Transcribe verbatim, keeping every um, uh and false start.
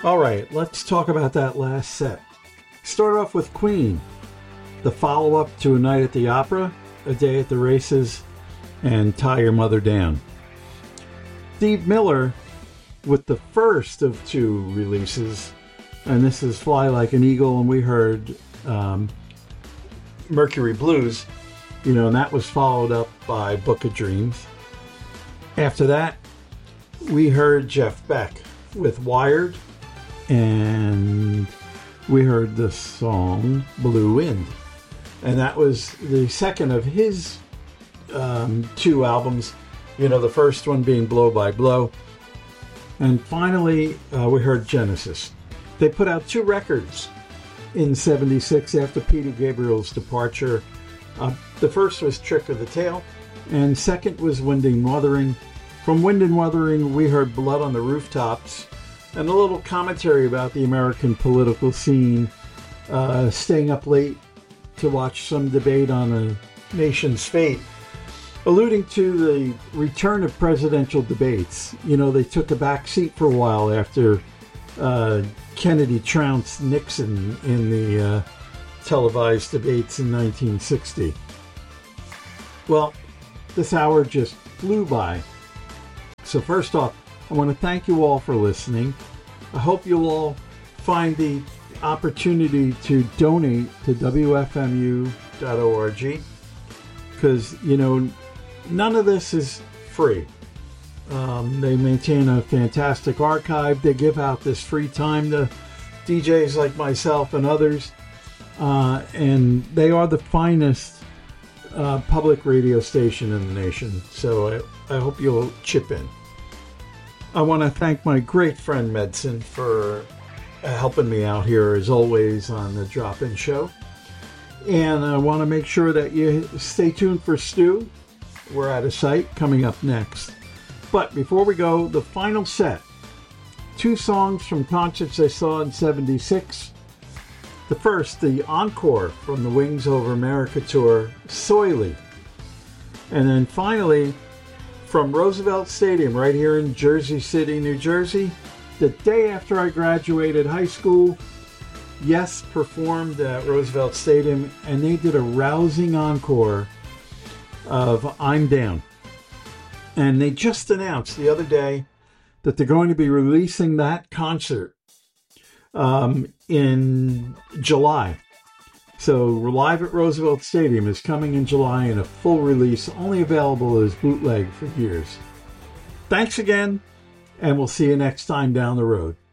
All right, let's talk about that last set. Start off with Queen, the follow-up to A Night at the Opera, A Day at the Races, and Tie Your Mother Down. Steve Miller with the first of two releases, and this is Fly Like an Eagle, and we heard um, Mercury Blues, you know, and that was followed up by Book of Dreams. After that, we heard Jeff Beck with Wired, and we heard the song Blue Wind, and that was the second of his um, two albums, you know, the first one being Blow by Blow. And finally, uh, we heard Genesis. They put out two records in seventy-six after Peter Gabriel's departure. Uh, the first was Trick of the Tail, and second was Wind and Wuthering. From Wind and Wuthering, we heard Blood on the Rooftops, and a little commentary about the American political scene, uh, staying up late to watch some debate on a nation's fate, alluding to the return of presidential debates. You know, they took a back seat for a while after uh, Kennedy trounced Nixon in the uh, televised debates in nineteen sixty. Well, this hour just flew by. So first off, I want to thank you all for listening. I hope you'll all find the opportunity to donate to W F M U dot org, because, you know, none of this is free. Um, they maintain a fantastic archive. They give out this free time to D Js like myself and others. Uh, and they are the finest uh, public radio station in the nation. So I, I hope you'll chip in. I want to thank my great friend Medson for uh, helping me out here as always on the Drop-In Show. And I want to make sure that you stay tuned for Stu. We're Out of Sight coming up next. But before we go, the final set. Two songs from concerts I saw in seventy-six. The first, the encore from the Wings Over America tour, Soily. And then finally, from Roosevelt Stadium right here in Jersey City, New Jersey, the day after I graduated high school, Yes performed at Roosevelt Stadium, and they did a rousing encore of I'm Down. And they just announced the other day that they're going to be releasing that concert um, in July. So Live at Roosevelt Stadium is coming in July in a full release, only available as bootleg for years. Thanks again, and we'll see you next time down the road.